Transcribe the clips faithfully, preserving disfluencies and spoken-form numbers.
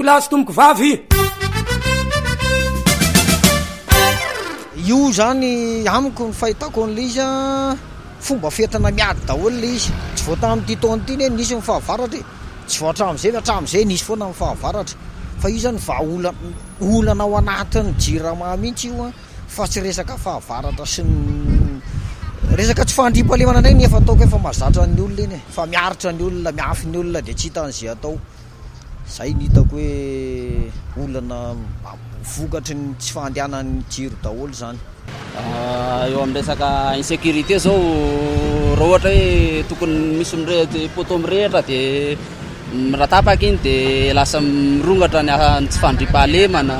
lahy sy tomboko vavy. Io zany amiko ny fahitako an'le izy a fomba fetana miady daholo le izy. Tsy voata amin'ity taona ity ne nisy mifahavaratra, tsy voatra amin'izay fa hatramin'izay nisy foana mifahavaratra. Fa io zany vahaolana olana ao anatin'ny jirama mihitsy io a, fa tsy resaka fahavaratra sy ny resaka tsy fandriam-pahalemana ndray nefa ataoko efa mahazatra ny olona iny e, fa miaritra ny olona, miafy ny olona dia tsy hitan'izay atao. Zay ny hitako hoe olana vokatry ny tsy fandehanan'ny jiro daholo zany. Eo amin'ny resaka insécurité zao raha ohatra hoe tokony misy mirehitra poto mirehitra dia raha tapaka iny dia lasa mirongatra ny tsy fandriam-pahalemana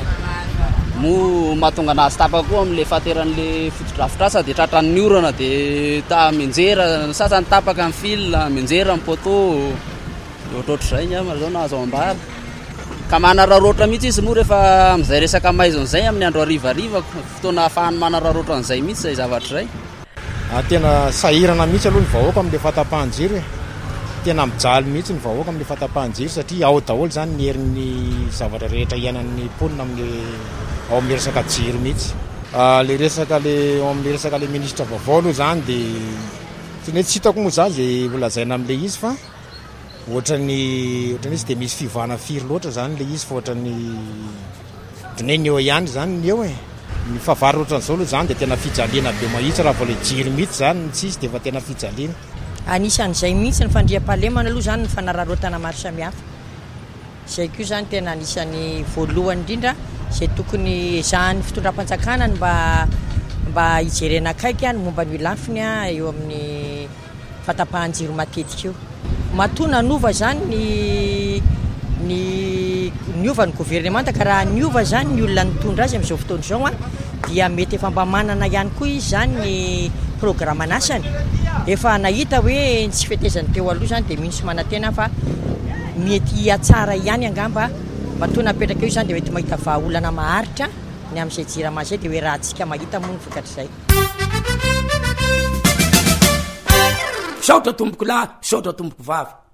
mo mahatonga anazy tapaka koa amin'ilay fahateran'ilay fotodrafitrasa dia tratran'ny orana dia ta menjera sasany tapaka amin'ny fil menjera amin'ny poto ohatrohatr'izay ny amana zao nahazo ambara ka manararoatra mihitsy izy moa rehefa amin'izay resaka maizon'izay amin'ny andro harivariva fotoana ahafahany manararoatra an'izay mihitsy izay zavatra izay. Tena sahirana mihitsy aloha ny vahoaka amin'ilay fahatapahan-jiro e, tena mijaly mihitsy ny vahoaka amin'ilay fahatapahan-jiro satria ao daholo zany ny herin'ny zavatra rehetra iainan'ny mponina amin'ny ao amin'ny resaka jiro mihitsy. Le resaka le ao amin'ny resaka le ministra vaovao aloha zany dia tsy ne tsy hitako moa zany izay volazaina amin'ilay izy fa ohatrany ohatrany izy dia misy fivana firy loatra zany le izy fa ohatrany ohatrany ny eo ihany zany ny eo e. Ny fahavaro ohatran'izao aloha zany dia tena fijaliana be mahitsy raha vao le jiro mihitsy zany tsy izy dia fa tena fijaliana. Anisan'izay mihitsy ny fandriam-pahalemana aloha zany ny fanararotana maro samihafa. Izay koa zany tena anisan'ny voalohany indrindra izay tokony ezahan'ny fitondram-panjakana mba mba hijerena akaiky any momba ny lafiny a eo amin'ny fahatapahan-jiro matetika io. Matoa nanova zany ny ny niova ny gouvernemanta ka raha niova zany ny olona nitondra azy amin'izao fotoana izao a dia mety efa mba manana ihany koa izy zany ny programme anasany. Efa nahita hoe tsy fetezany teo aloha zany dia mihintsy manantena fa mety atsara ihany angamba matoa napetraka eo zany dia mety mahita vahaolana maharitra ny amin'izay jirama izay dia hoe raha antsika mahita moa ny vokatr'izay. Saotra tomboko lahy, saotra tomboko vavy.